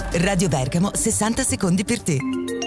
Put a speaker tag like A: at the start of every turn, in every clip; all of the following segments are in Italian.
A: Radio Bergamo, 60 secondi per te.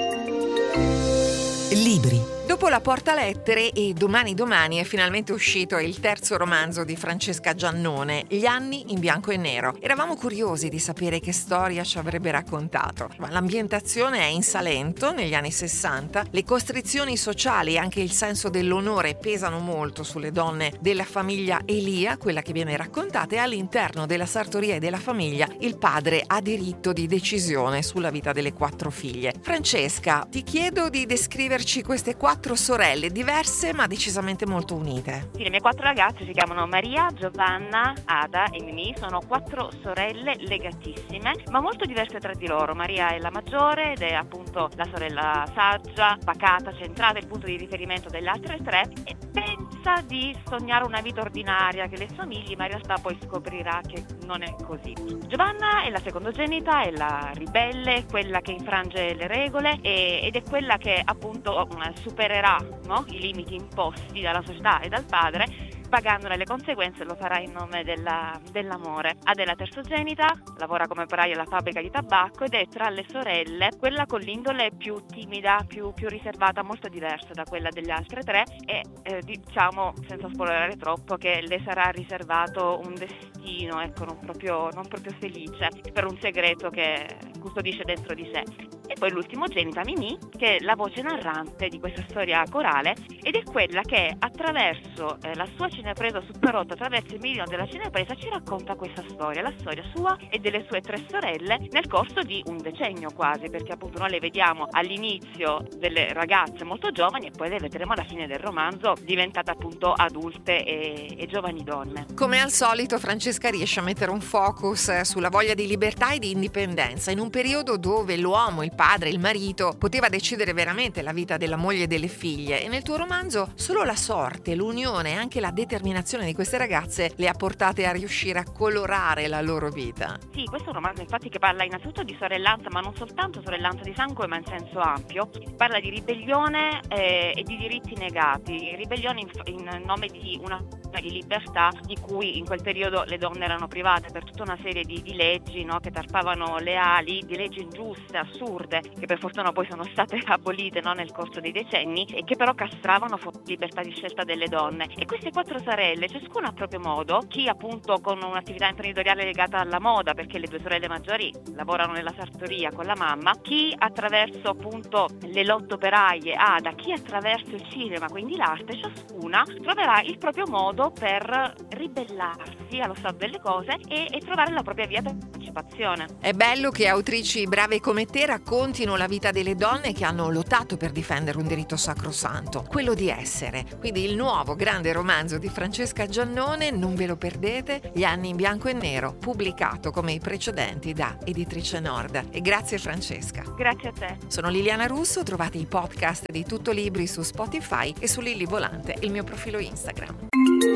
A: Libri.
B: Dopo La Portalettere e Domani è finalmente uscito il terzo romanzo di Francesca Giannone, Gli anni in bianco e nero. Eravamo curiosi di sapere che storia ci avrebbe raccontato. Ma l'ambientazione è in Salento, negli anni 60. Le costrizioni sociali e anche il senso dell'onore pesano molto sulle donne della famiglia Elia, quella che viene raccontata, e all'interno della sartoria e della famiglia il padre ha diritto di decisione sulla vita delle 4 figlie. Francesca, ti chiedo di descriverci queste 4 sorelle diverse ma decisamente molto unite.
C: Sì, le mie 4 ragazze si chiamano Maria, Giovanna, Ada e Mimì. Sono 4 sorelle legatissime ma molto diverse tra di loro. Maria è la maggiore ed è appunto la sorella saggia, pacata, centrata, il punto di riferimento delle altre 3, e pensa di sognare una vita ordinaria che le somigli, ma in realtà poi scoprirà che non è così. Giovanna è la secondogenita, è la ribelle, quella che infrange le regole ed è quella che appunto supererà, no, i limiti imposti dalla società e dal padre, pagandone le conseguenze. Lo farà in nome dell'amore. Ada è la terzogenita, lavora come operaia alla fabbrica di tabacco ed è tra le sorelle quella con l'indole più timida, più riservata, molto diversa da quella delle altre 3, e diciamo, senza spoilerare troppo, che le sarà riservato un destino, ecco, non proprio felice, per un segreto che custodisce dentro di sé. E poi l'ultimogenita Mimì, che è la voce narrante di questa storia corale ed è quella che attraverso la sua cinepresa Super 8, attraverso il mirino della cinepresa, ci racconta questa storia, la storia sua e delle sue 3 sorelle nel corso di un decennio quasi, perché appunto noi le vediamo all'inizio delle ragazze molto giovani e poi le vedremo alla fine del romanzo diventate appunto adulte e giovani donne.
B: Come al solito Francesca riesce a mettere un focus sulla voglia di libertà e di indipendenza in un periodo dove l'uomo, il padre, il marito poteva decidere veramente la vita della moglie e delle figlie, e nel tuo romanzo solo la sorte, l'unione e anche la determinazione di queste ragazze le ha portate a riuscire a colorare la loro vita.
C: Sì, questo è un romanzo infatti che parla innanzitutto di sorellanza, ma non soltanto sorellanza di sangue, ma in senso ampio. Parla di ribellione e di diritti negati, ribellione in nome di una di libertà di cui in quel periodo le donne erano private per tutta una serie di leggi, no, che tarpavano le ali, di leggi ingiuste, assurde, che per fortuna poi sono state abolite, no, nel corso dei decenni, e che però castravano la libertà di scelta delle donne. E queste 4 sorelle, ciascuna a proprio modo, chi appunto con un'attività imprenditoriale legata alla moda, perché le 2 sorelle maggiori lavorano nella sartoria con la mamma, chi attraverso appunto le lotte operaie, Ada, chi attraverso il cinema, quindi l'arte, ciascuna troverà il proprio modo per ribellarsi allo stato delle cose e trovare la propria via d'emancipazione.
B: È bello che autrici brave come te raccontino la vita delle donne che hanno lottato per difendere un diritto sacrosanto, quello di essere. Quindi il nuovo grande romanzo di Francesca Giannone, non ve lo perdete, Gli anni in bianco e nero, pubblicato come i precedenti da Editrice Nord. E grazie Francesca.
C: Grazie a te.
B: Sono Liliana Russo, trovate i podcast di Tutto Libri su Spotify e su Lilli Volante, il mio profilo Instagram.